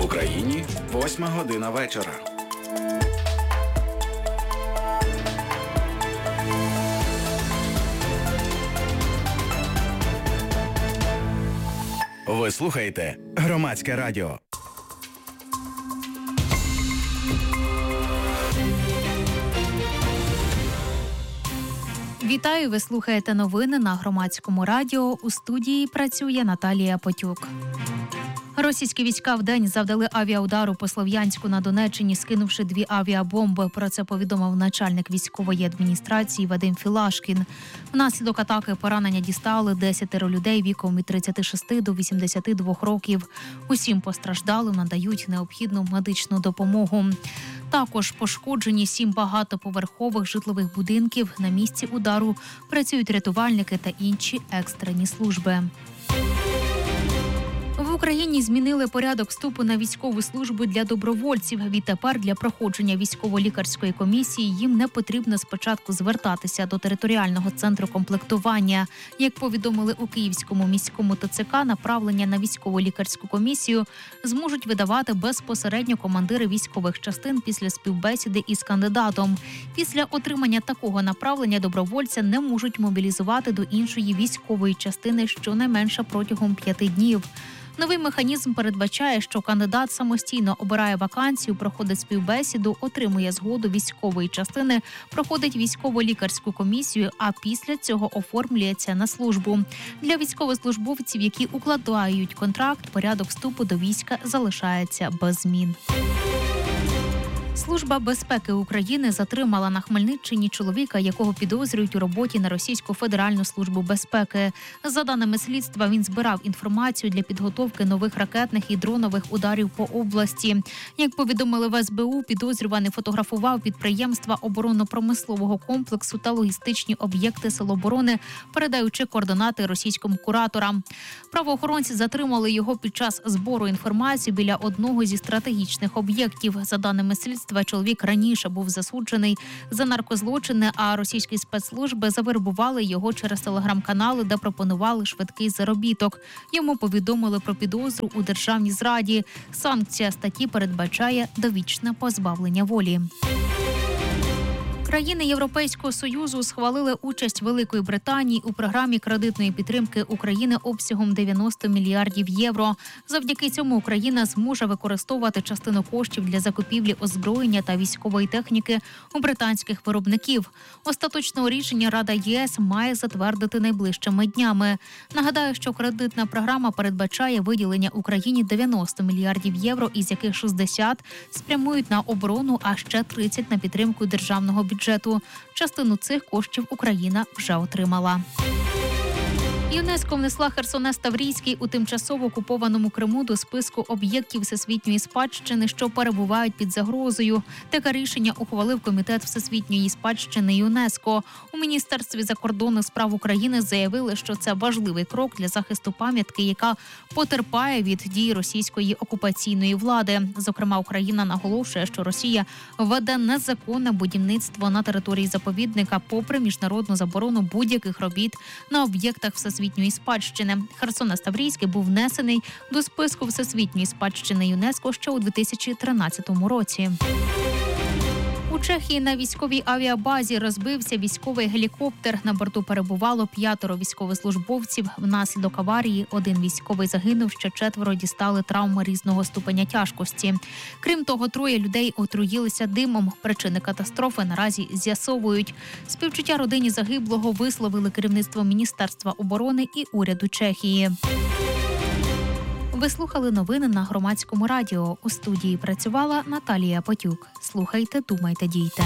Україні 8 година вечора. Ви слухаєте Громадське радіо. Вітаю, ви слухаєте новини на Громадському радіо. У студії працює Наталія Потюк. Російські війська вдень завдали авіаудару по Слов'янську на Донеччині, скинувши 2 авіабомби. Про це повідомив начальник військової адміністрації Вадим Філашкін. Внаслідок атаки поранення дістали 10 людей віком від 36 до 82 років. Усім постраждалим надають необхідну медичну допомогу. Також пошкоджені 7 багатоповерхових житлових будинків. На місці удару працюють рятувальники та інші екстрені служби. В Україні змінили порядок вступу на військову службу для добровольців. Відтепер для проходження військово-лікарської комісії їм не потрібно спочатку звертатися до територіального центру комплектування. Як повідомили у Київському міському ТЦК, направлення на військово-лікарську комісію зможуть видавати безпосередньо командири військових частин після співбесіди із кандидатом. Після отримання такого направлення добровольця не можуть мобілізувати до іншої військової частини щонайменше протягом 5 днів. Новий механізм передбачає, що кандидат самостійно обирає вакансію, проходить співбесіду, отримує згоду військової частини, проходить військово-лікарську комісію, а після цього оформлюється на службу. Для військовослужбовців, які укладають контракт, порядок вступу до війська залишається без змін. Служба безпеки України затримала на Хмельниччині чоловіка, якого підозрюють у роботі на Російську Федеральну службу безпеки. За даними слідства, він збирав інформацію для підготовки нових ракетних і дронових ударів по області. Як повідомили в СБУ, підозрюваний фотографував підприємства оборонно-промислового комплексу та логістичні об'єкти Сил оборони, передаючи координати російським кураторам. Правоохоронці затримали його під час збору інформації біля одного зі стратегічних об'єктів. За даними слідства, чоловік раніше був засуджений за наркозлочини, а російські спецслужби завербували його через телеграм-канали, де пропонували швидкий заробіток. Йому повідомили про підозру у державній зраді. Санкція статті передбачає довічне позбавлення волі. Країни Європейського Союзу схвалили участь Великої Британії у програмі кредитної підтримки України обсягом 90 мільярдів євро. Завдяки цьому Україна зможе використовувати частину коштів для закупівлі озброєння та військової техніки у британських виробників. Остаточне рішення Рада ЄС має затвердити найближчими днями. Нагадаю, що кредитна програма передбачає виділення Україні 90 мільярдів євро, із яких 60 спрямують на оборону, а ще 30 на підтримку державного бюджету. Частину цих коштів Україна вже отримала. ЮНЕСКО внесла Херсонес Таврійський у тимчасово окупованому Криму до списку об'єктів всесвітньої спадщини, що перебувають під загрозою. Таке рішення ухвалив Комітет всесвітньої спадщини ЮНЕСКО. У Міністерстві закордонних справ України заявили, що це важливий крок для захисту пам'ятки, яка потерпає від дій російської окупаційної влади. Зокрема, Україна наголошує, що Росія веде незаконне будівництво на території заповідника попри міжнародну заборону будь-яких робіт на об'єктах всесвітньої спадщини. Херсонес Таврійський був внесений до списку всесвітньої спадщини ЮНЕСКО ще у 2013 році. У Чехії на військовій авіабазі розбився військовий гелікоптер. На борту перебувало 5 військовослужбовців. Внаслідок аварії 1 військовий загинув, ще 4 дістали травми різного ступеня тяжкості. Крім того, 3 людей отруїлися димом. Причини катастрофи наразі з'ясовують. Співчуття родині загиблого висловили керівництво Міністерства оборони і уряду Чехії. Ви слухали новини на Громадському радіо. У студії працювала Наталія Потюк. Слухайте, думайте, дійте.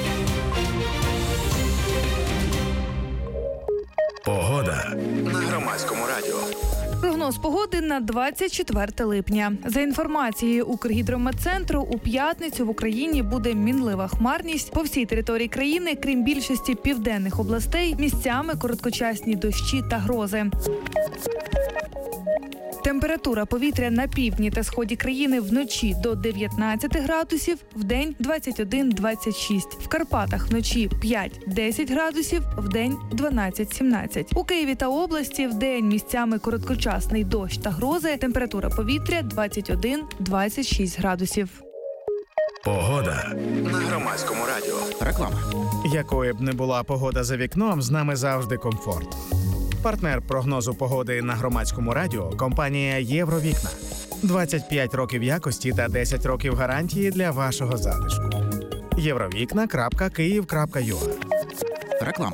Погода на Громадському радіо. Прогноз погоди на 24 липня. За інформацією Укргідрометцентру, у п'ятницю в Україні буде мінлива хмарність. По всій території країни, крім більшості південних областей, місцями короткочасні дощі та грози. Температура повітря на півдні та сході країни вночі до 19 градусів, вдень 21-26. В Карпатах вночі 5-10 градусів, вдень 12-17. У Києві та області вдень місцями короткочасний дощ та грози. Температура повітря 21-26 градусів. Погода на Громадському радіо. Реклама. Якою б не була погода за вікном, з нами завжди комфорт. Партнер прогнозу погоди на Громадському радіо – компанія «Євровікна». 25 років якості та 10 років гарантії для вашого затишку. Євровікна.Київ.ua. Реклама.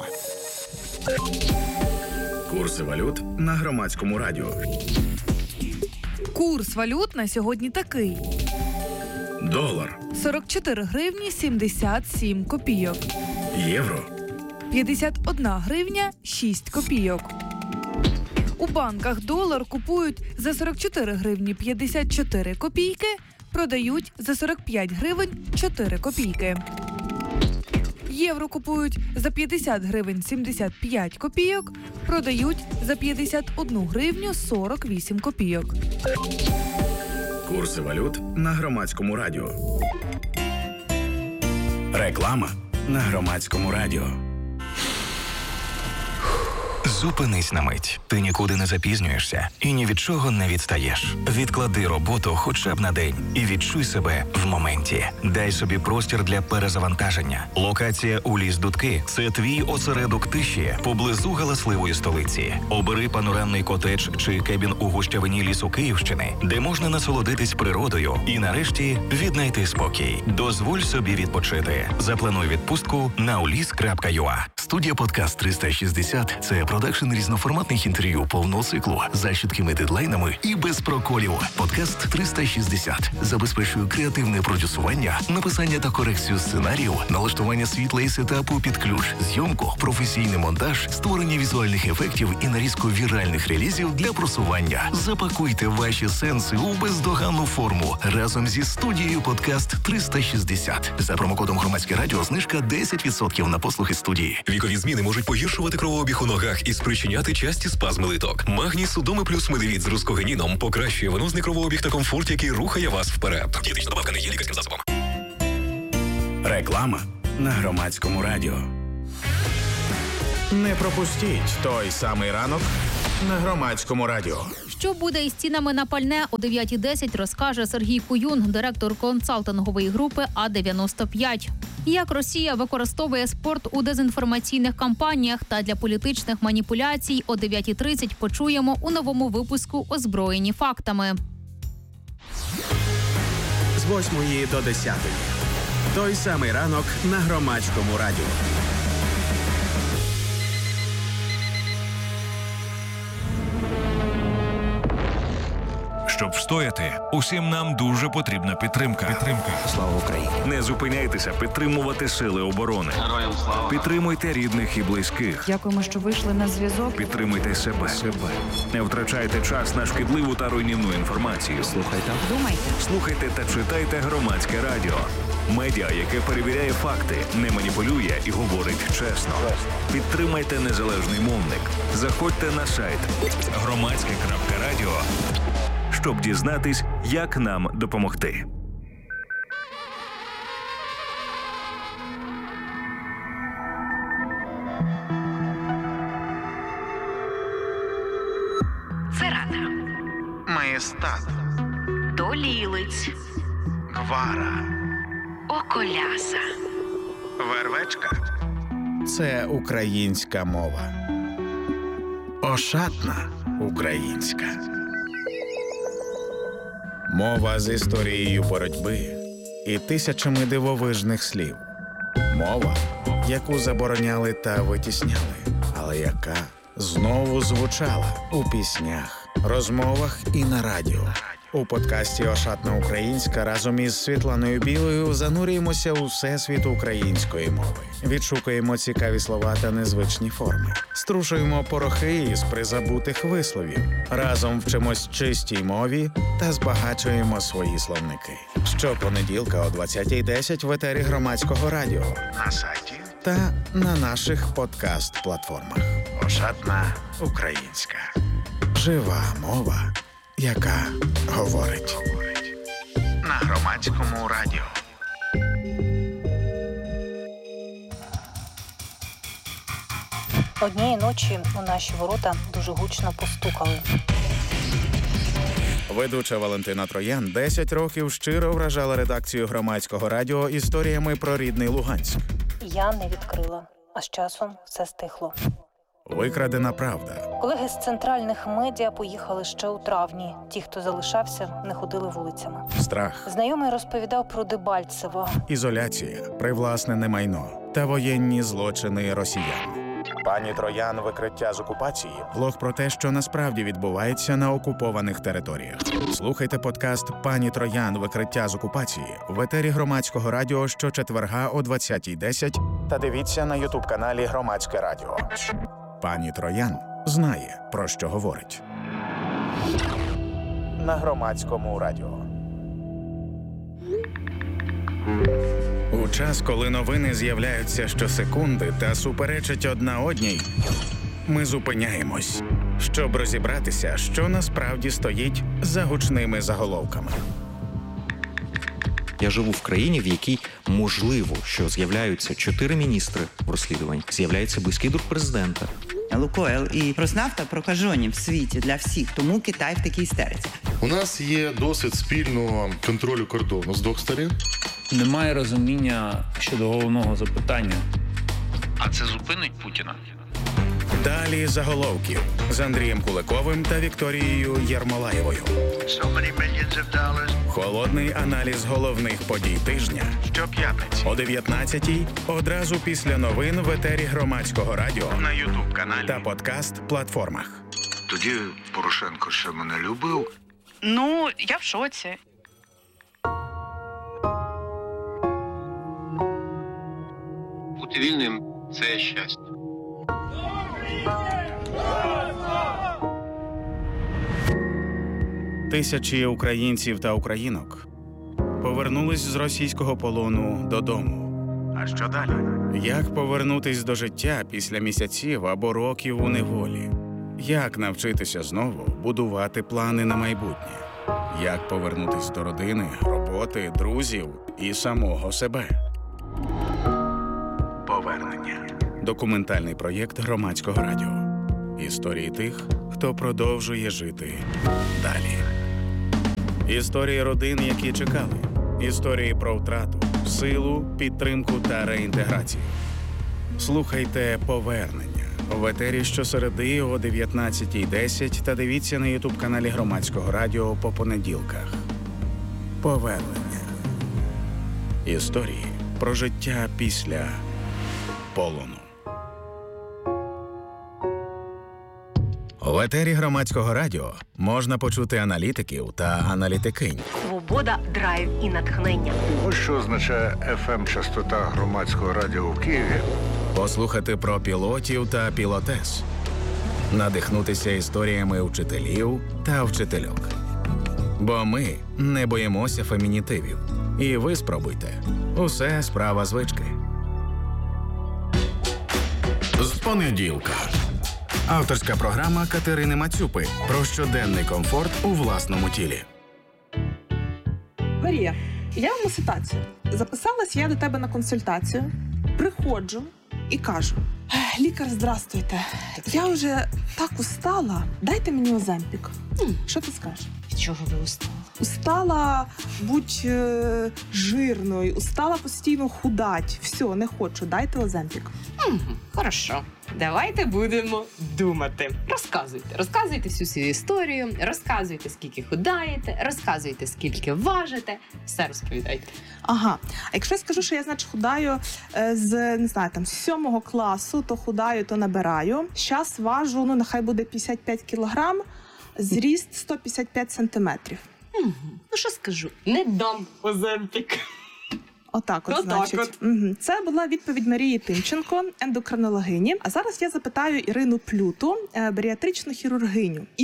Курси валют на Громадському радіо. Курс валют на сьогодні такий. Долар. 44 гривні 77 копійок. Євро. 51 гривня 6 копійок. У банках долар купують за 44 гривні 54 копійки, продають за 45 гривень 4 копійки. Євро купують за 50 гривень 75 копійок, продають за 51 гривню 48 копійок. Курси валют на Громадському радіо. Реклама на Громадському радіо. Зупинись на мить. Ти нікуди не запізнюєшся і ні від чого не відстаєш. Відклади роботу хоча б на день і відчуй себе в моменті. Дай собі простір для перезавантаження. Локація у Ліс-Дудки – це твій осередок тиші поблизу галасливої столиці. Обери панорамний котедж чи кебін у гущавині лісу Київщини, де можна насолодитись природою і нарешті віднайти спокій. Дозволь собі відпочити. Заплануй відпустку на ulis.ua. Студія «Подкаст 360» – це продакшн різноформатних інтерв'ю повного циклу за чіткими дедлайнами і без проколів. «Подкаст 360» забезпечує креативне продюсування, написання та корекцію сценарію, налаштування світла і сетапу під ключ, зйомку, професійний монтаж, створення візуальних ефектів і нарізку віральних релізів для просування. Запакуйте ваші сенси у бездоганну форму разом зі студією «Подкаст 360». За промокодом «Громадське радіо» знижка 10% на послуги студії. Вікові зміни можуть погіршувати кровообіг у ногах і спричиняти часті спазми литок. Магній Судоми плюс медивіт з рускогеніном покращує венозний кровообіг та комфорт, який рухає вас вперед. Дієтична добавка не є лікарським засобом. Реклама на Громадському радіо. Не пропустіть той самий ранок на Громадському радіо. Що буде із цінами на пальне о 9:10, розкаже Сергій Куюн, директор консалтингової групи А-95. Як Росія використовує спорт у дезінформаційних кампаніях та для політичних маніпуляцій о 9:30 почуємо у новому випуску «Озброєні фактами». З 8 до 10. Той самий ранок на Громадському радіо. Щоб встояти, усім нам дуже потрібна підтримка. Слава Україні! Не зупиняйтеся підтримувати сили оборони. Героям слава! Підтримуйте рідних і близьких. Дякуємо, що вийшли на зв'язок. Підтримуйте себе. Не втрачайте час на шкідливу та руйнівну інформацію. Слухайте та читайте Громадське радіо. Медіа, яке перевіряє факти, не маніпулює і говорить чесно. Підтримайте незалежний мовник. Заходьте на сайт громадське.радіо, щоб дізнатись, як нам допомогти. Церана. Маєстат. Долілиць. Гвара. Околяса. Вервечка. Це українська мова. Ошатна українська. Мова з історією боротьби і тисячами дивовижних слів. Мова, яку забороняли та витісняли, але яка знову звучала у піснях, розмовах і на радіо. У подкасті «Ошатна українська» разом із Світланою Білою занурюємося у всесвіт української мови. Відшукуємо цікаві слова та незвичні форми. Струшуємо порохи із призабутих висловів. Разом вчимось чистій мові та збагачуємо свої словники. Щопонеділка о 20:10 в етері Громадського радіо, на сайті та на наших подкаст-платформах. «Ошатна українська». Жива мова яка говорить. На Громадському радіо. Однієї ночі у наші ворота дуже гучно постукали. Ведуча Валентина Троян 10 років щиро вражала редакцію Громадського радіо історіями про рідний Луганськ. Я не відкрила, а з часом все стихло. Викрадена правда. Колеги з центральних медіа поїхали ще у травні. Ті, хто залишався, не ходили вулицями. Страх. Знайомий розповідав про Дебальцево. Ізоляція, привласнене майно та воєнні злочини росіян. Пані Троян «Викриття з окупації» – блог про те, що насправді відбувається на окупованих територіях. Слухайте подкаст «Пані Троян. Викриття з окупації» в етері Громадського радіо щочетверга о 20:10 та дивіться на ютуб-каналі Громадське радіо. Пані Троян знає, про що говорить. На Громадському радіо. У час, коли новини з'являються щосекунди та суперечать одна одній, ми зупиняємось, щоб розібратися, що насправді стоїть за гучними заголовками. Я живу в країні, в якій можливо, що з'являються 4 міністри в розслідуванні, з'являється близький друг президента. Лукойл і Роснафта прокажені в світі для всіх, тому Китай в такій істериці. У нас є досвід спільного контролю кордону з двох сторін. Немає розуміння щодо головного запитання. А це зупинить Путіна? Далі заголовків з Андрієм Куликовим та Вікторією Єрмолаєвою. Холодний аналіз головних подій тижня щоп'ятниці о 19:00 одразу після новин в етері Громадського радіо на ютуб-каналі та подкаст-платформах. Тоді Порошенко ще мене любив. Ну, я в шоці. Бути вільним – це щастя. Тисячі українців та українок повернулись з російського полону додому. А що далі? Як повернутись до життя після місяців або років у неволі? Як навчитися знову будувати плани на майбутнє? Як повернутись до родини, роботи, друзів і самого себе? Повернення. Документальний проєкт Громадського радіо. Історії тих, хто продовжує жити далі. Історії родин, які чекали. Історії про втрату, силу, підтримку та реінтеграцію. Слухайте «Повернення» в етері щосереди о 19:10 та дивіться на ютуб-каналі Громадського радіо по понеділках. Повернення. Історії про життя після полону. В етері Громадського радіо можна почути аналітиків та аналітикинь. Свобода, драйв і натхнення. Ось що означає FM-частота Громадського радіо в Києві. Послухати про пілотів та пілотес. Надихнутися історіями вчителів та вчительок. Бо ми не боїмося фемінітивів. І ви спробуйте. Усе справа звички. З понеділка. Авторська програма Катерини Мацюпи про щоденний комфорт у власному тілі. Марія, я вам ситуацію. Записалась я до тебе на консультацію, приходжу і кажу: лікар, здрастуйте, я вже так устала, дайте мені Оземпік. Що ти скажеш? Від чого ви устала? Устала будь жирною, устала постійно худать. Все, не хочу, дайте Оземпік. Хорошо. Давайте будемо думати. Розказуйте всю свою історію, розказуйте, скільки худаєте, розказуйте, скільки важите. Все розповідайте. Ага. А якщо я скажу, що я, значить, худаю з, не знаю, там, з 7 класу, то худаю, то набираю. Зараз важу, ну, нехай буде 55 кілограм, зріст 155 сантиметрів. Ну, що скажу? Не дам Оземпік. Отак от, значить. Угу. Це була відповідь Марії Тимченко, ендокринологині. А зараз я запитаю Ірину Плюту, баріатричну хірургиню. Іро,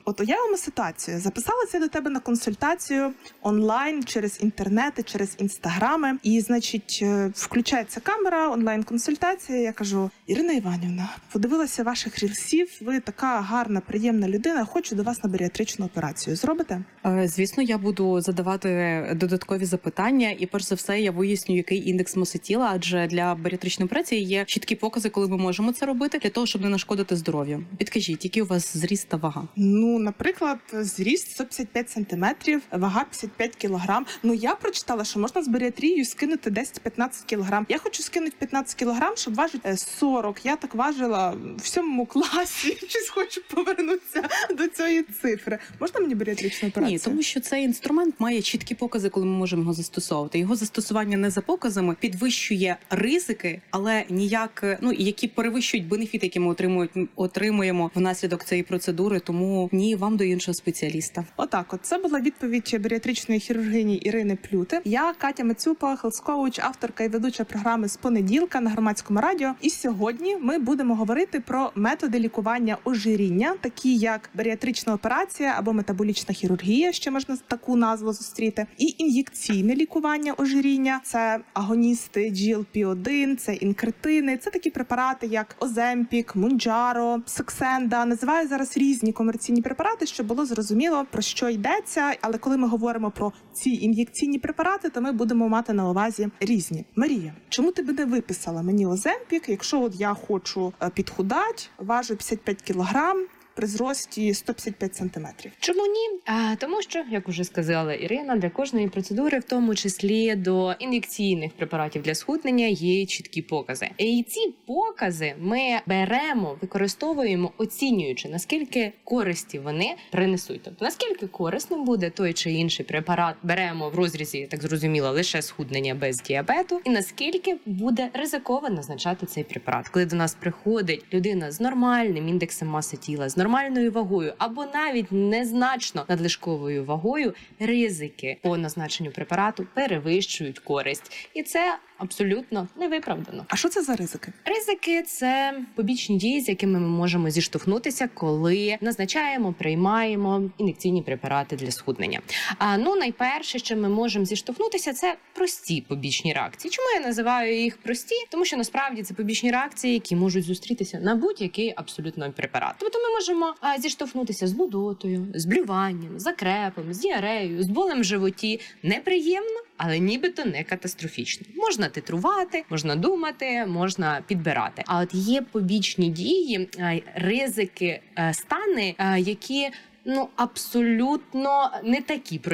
От уявимо ситуацію. Записалася до тебе на консультацію онлайн, через інтернети, через інстаграми. І, значить, включається камера, онлайн-консультація. Я кажу: Ірина Іванівна, подивилася ваших рілсів, ви така гарна, приємна людина, хочу до вас на баріатричну операцію. Зробите? Звісно, я буду задавати додаткові запитання, і перш за все я виясню, який індекс маси тіла, адже для баріатричної операції є чіткі покази, коли ми можемо це робити, для того, щоб не нашкодити здоров'ю. Підкажіть, який у вас зріст та вага? Ну, наприклад, зріст 155 сантиметрів, вага 55 кілограм. Ну, я прочитала, що можна з баріатрією скинути 10-15 кілограм. Я хочу скинути 15 кілограм, щоб важити 40. Я так важила в 7 класі. Щось хочу повернутися до цієї цифри. Можна мені баріатричну операцію? Ні, тому що цей інструмент має чіткі покази, коли ми можемо його застосовувати. Його застосування не за показами підвищує ризики, але ніяк, які перевищують бенефіти, які ми отримуємо внаслідок цієї процедури. Тому ні, вам до іншого спеціаліста. Отак, це була відповідь баріатричної хірургині Ірини Плюти. Я Катя Мацюпа, хелс-коуч, авторка і ведуча програми «З понеділка» на Громадському радіо. І сьогодні ми будемо говорити про методи лікування ожиріння, такі як баріатрична операція або метаболічна хірургія, ще можна таку назву зустріти, і ін'єкційне лікування ожиріння. Це агоністи GLP-1, це інкретини, це такі препарати, як Оземпік, Мунджаро, Саксенда. Називаю зараз різні комерційні препарати, щоб було зрозуміло, про що йдеться. Але коли ми говоримо про ці ін'єкційні препарати, то ми будемо мати на увазі різні. Марія, чому ти б не виписала мені Оземпік, якщо от я хочу підхудати, важу 55 кілограм, при зрості 155 сантиметрів? Чому ні? Тому що, як уже сказала Ірина, для кожної процедури, в тому числі до ін'єкційних препаратів для схуднення, є чіткі покази. І ці покази ми беремо, використовуємо, оцінюючи, наскільки користі вони принесуть. Тобто, наскільки корисним буде той чи інший препарат, беремо в розрізі, так зрозуміло, лише схуднення без діабету, і наскільки буде ризиково назначати цей препарат. Коли до нас приходить людина з нормальним індексом маси тіла, з нормальною вагою або навіть незначно надлишковою вагою, ризики по назначенню препарату перевищують користь. І це абсолютно невиправдано. А що це за ризики? Ризики – це побічні дії, з якими ми можемо зіштовхнутися, коли назначаємо, приймаємо ін'єкційні препарати для схуднення. Найперше, що ми можемо зіштовхнутися, це прості побічні реакції. Чому я називаю їх прості? Тому що насправді це побічні реакції, які можуть зустрітися на будь-який абсолютно препарат. Тобто ми можемо зіштовхнутися з нудотою, з блюванням, закрепом, з діареєю, з болем в животі. Неприємно, але нібито не катастрофічно. Можна титрувати, можна думати, можна підбирати. А от є побічні дії, ризики, стани, які абсолютно не такі прості.